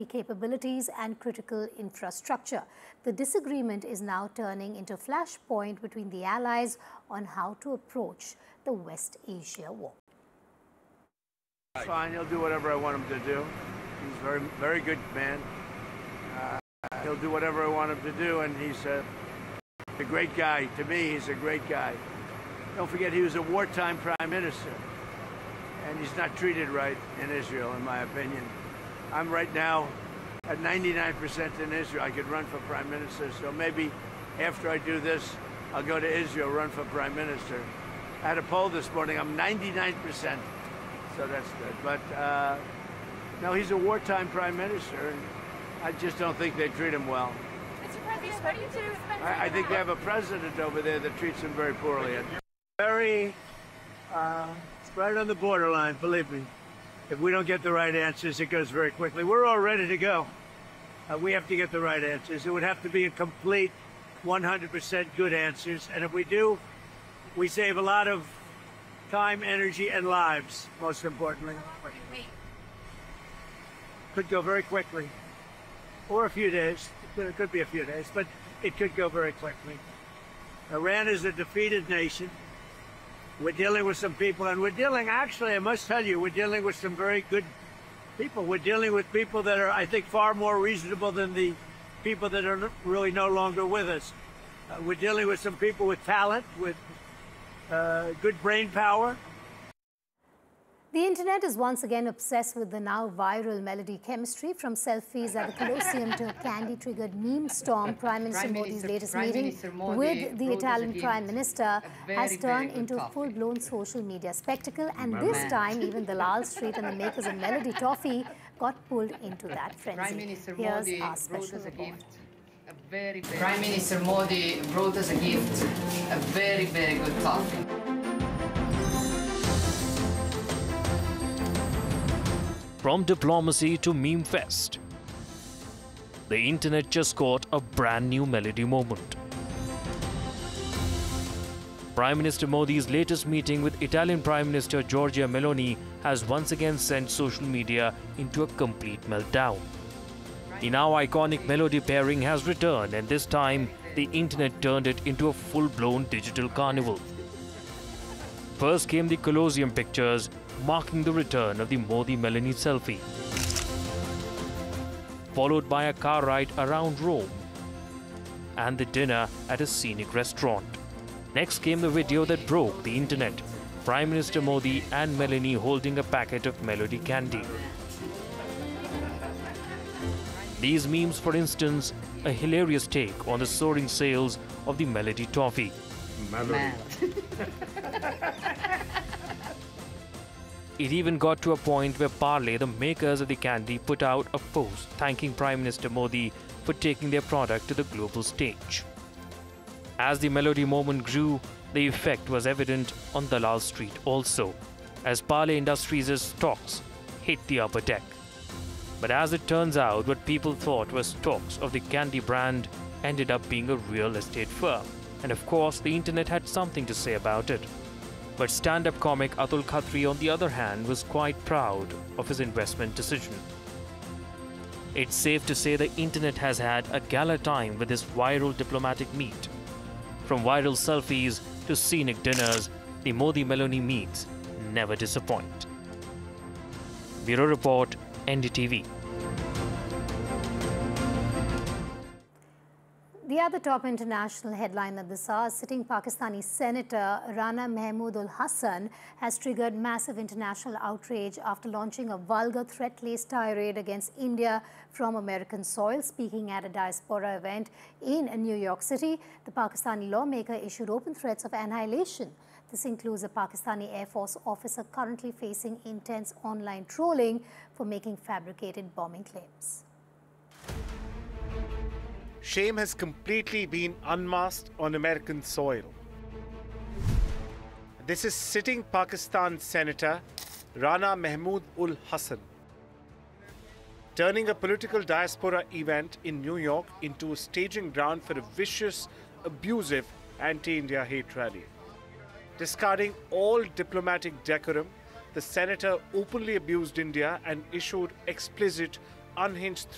capabilities and critical infrastructure. The disagreement is now turning into a flashpoint between the allies on how to approach the West Asia war. Fine, he'll do whatever I want him to do. He's a very good man. He'll do whatever I want him to do, and he's a great guy. To me, he's a great guy. Don't forget, he was a wartime prime minister, and he's not treated right in Israel, in my opinion. I'm right now at 99% in Israel. I could run for prime minister, so maybe after I do this, I'll go to Israel, run for prime minister. I had a poll this morning, I'm 99%, so that's good. But no, he's a wartime prime minister, and I just don't think they treat him well. I think they have a president over there that treats him very poorly. It's right on the borderline, believe me. If we don't get the right answers, it goes very quickly. We're all ready to go. We have to get the right answers. It would have to be a complete 100% good answers. And if we do, we save a lot of time, energy, and lives, most importantly. Could go very quickly. Or a few days. It could be a few days, but it could go very quickly. Iran is a defeated nation. We're dealing with some people, and we're dealing, actually, I must tell you, we're dealing with some very good people. We're dealing with people that are, I think, far more reasonable than the people that are really no longer with us. We're dealing with some people with talent, with good brain power. The internet is once again obsessed with the now viral melody chemistry, from selfies at the Colosseum to a candy-triggered meme storm. Prime Minister Modi's latest meeting with the Italian Prime Minister has turned into a full-blown social media spectacle, and this time even the Lal Street and the makers of Melody Toffee got pulled into that frenzy. Here's our special report. Prime Minister Modi brought us a gift, a very, very good toffee. From diplomacy to meme fest, the internet just got a brand new melody moment. Prime Minister Modi's latest meeting with Italian Prime Minister Giorgia Meloni has once again sent social media into a complete meltdown. The now iconic melody pairing has returned, and this time the internet turned it into a full-blown digital carnival. First came the Colosseum pictures, marking the return of the Modi-Meloni selfie, followed by a car ride around Rome and the dinner at a scenic restaurant. Next came the video that broke the internet, Prime Minister Modi and Meloni holding a packet of Melody candy. These memes, for instance, a hilarious take on the soaring sales of the Melody Toffee. It even got to a point where Parle, the makers of the candy, put out a post thanking Prime Minister Modi for taking their product to the global stage. As the melody moment grew, the effect was evident on Dalal Street also, as Parle Industries' stocks hit the upper deck. But as it turns out, what people thought were stocks of the candy brand ended up being a real estate firm. And of course, the internet had something to say about it. But stand-up comic Atul Khatri, on the other hand, was quite proud of his investment decision. It's safe to say the internet has had a gala time with this viral diplomatic meet. From viral selfies to scenic dinners, the Modi-Meloni meets never disappoint. Bureau Report, NDTV. The other top international headline at this hour, sitting Pakistani Senator Rana Mahmood Ul Hassan has triggered massive international outrage after launching a vulgar threat-laced tirade against India from American soil. Speaking at a diaspora event in New York City, the Pakistani lawmaker issued open threats of annihilation. This includes a Pakistani Air Force officer currently facing intense online trolling for making fabricated bombing claims. Shame has completely been unmasked on American soil. This is sitting Pakistan Senator Rana Mahmood Ul Hassan, turning a political diaspora event in New York into a staging ground for a vicious, abusive anti-India hate rally. Discarding all diplomatic decorum, the senator openly abused India and issued explicit, unhinged